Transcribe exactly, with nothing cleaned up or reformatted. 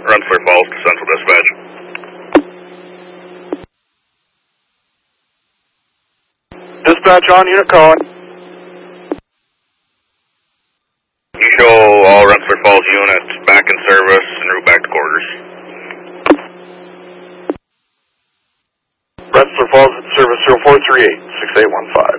Rensselaer Falls to Central Dispatch. Dispatch on, unit calling. You show all Rensselaer Falls units back in service and route back to quarters. Rensselaer Falls service zero four three eight, six eight one five.